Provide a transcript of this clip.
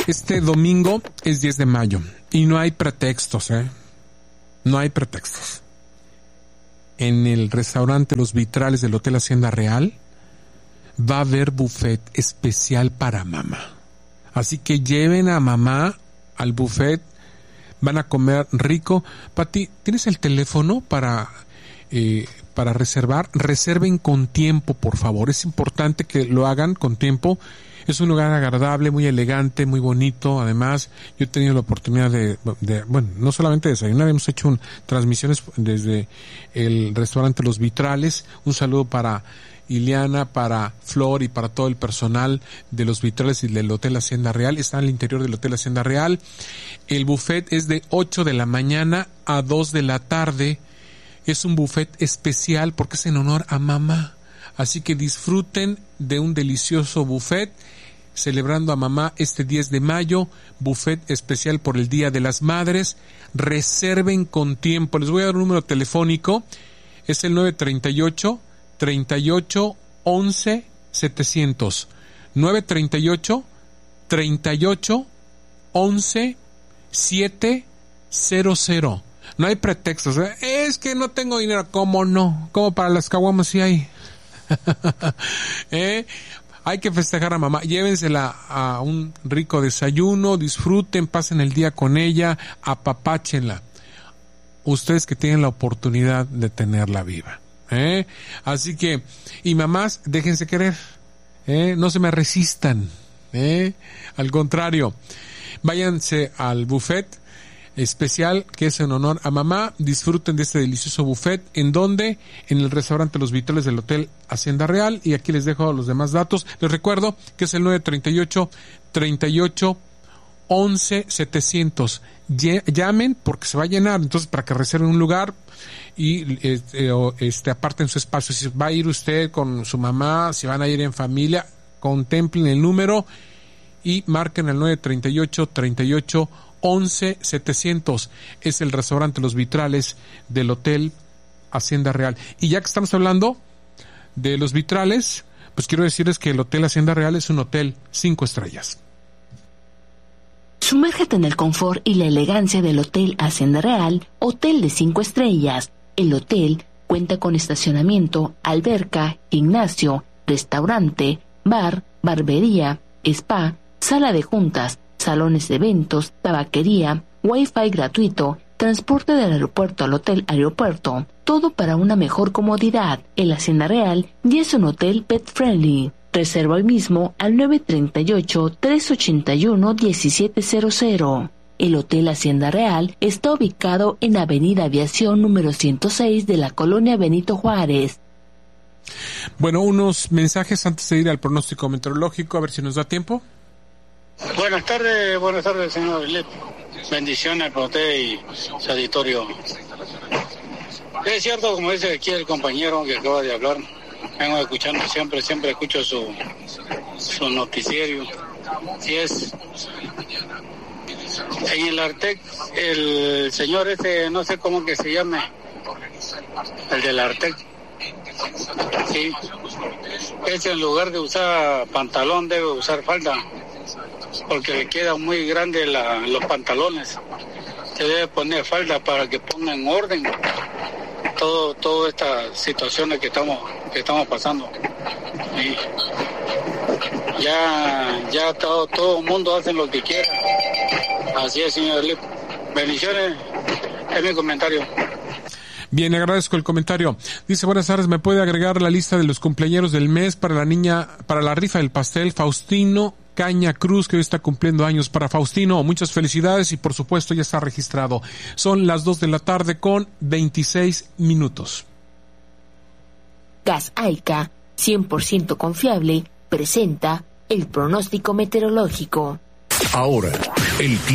Este domingo es 10 de mayo y no hay pretextos, No hay pretextos. En el restaurante Los Vitrales del Hotel Hacienda Real va a haber buffet especial para mamá. Así que lleven a mamá al buffet, van a comer rico. Pati, ¿tienes el teléfono para reservar? Reserven con tiempo, por favor. Es importante que lo hagan con tiempo. Es un lugar agradable, muy elegante, muy bonito. Además, yo he tenido la oportunidad de no solamente desayunar, hemos hecho transmisiones desde el restaurante Los Vitrales. Un saludo para Ileana, para Flor y para todo el personal de Los Vitrales y del Hotel Hacienda Real. Está al interior del Hotel Hacienda Real. El buffet es de 8 de la mañana a 2 de la tarde. Es un buffet especial porque es en honor a mamá. Así que disfruten de un delicioso buffet celebrando a mamá este 10 de mayo, buffet especial por el Día de las Madres. Reserven con tiempo. Les voy a dar un número telefónico. Es el 938 38 11 700. 938 38 11 700. No hay pretextos. Es que no tengo dinero. ¿Cómo no? ¿Cómo para las caguamas sí hay? Hay que festejar a mamá. Llévensela a un rico desayuno, disfruten, pasen el día con ella, apapáchenla. Ustedes que tienen la oportunidad de tenerla viva. Así que, y mamás, déjense querer. No se me resistan. Al contrario, váyanse al buffet especial que es en honor a mamá. Disfruten de este delicioso buffet. ¿En dónde? En el restaurante Los Vitrales del Hotel Hacienda Real. Y aquí les dejo los demás datos. Les recuerdo que es el 938 38 11 700. Llamen porque se va a llenar. Entonces, para que reserven un lugar y aparten su espacio. Si va a ir usted con su mamá, si van a ir en familia, contemplen el número y marquen el 938 38 11 700. Es el restaurante Los Vitrales del Hotel Hacienda Real. Y ya que estamos hablando de Los Vitrales, pues quiero decirles que el Hotel Hacienda Real es un hotel 5 estrellas. Sumérgete en el confort y la elegancia del Hotel Hacienda Real, hotel de 5 estrellas. El hotel cuenta con estacionamiento, alberca, gimnasio, restaurante, bar, barbería, spa, sala de juntas, salones de eventos, tabaquería, wifi gratuito, transporte del aeropuerto al hotel aeropuerto, todo para una mejor comodidad. El Hacienda Real ya es un hotel pet friendly. Reserva hoy mismo al 938-381-1700. El Hotel Hacienda Real está ubicado en Avenida Aviación número 106 de la colonia Benito Juárez. Bueno, unos mensajes antes de ir al pronóstico meteorológico, a ver si nos da tiempo. Buenas tardes, señor Avilés. Bendiciones para usted y su auditorio. Es cierto, como dice aquí el compañero que acaba de hablar, vengo escuchando siempre escucho su noticiero. Y es en el Artec, el señor no sé cómo que se llame, el del Artec. Sí, en lugar de usar pantalón debe usar falda, porque le quedan muy grandes los pantalones. Se debe poner falda para que ponga en orden todas estas situaciones que estamos pasando. Y ya todo el mundo hace lo que quiera. Así es, señor Lip. Bendiciones, es mi comentario. Bien, agradezco el comentario. Dice, buenas tardes, ¿me puede agregar la lista de los cumpleaños del mes para la rifa del pastel? Faustino Caña Cruz, que hoy está cumpliendo años. Para Faustino, muchas felicidades y por supuesto ya está registrado. Son las 2 de la tarde con 26 minutos. Gas Aica, 100% confiable, presenta el pronóstico meteorológico. Ahora, el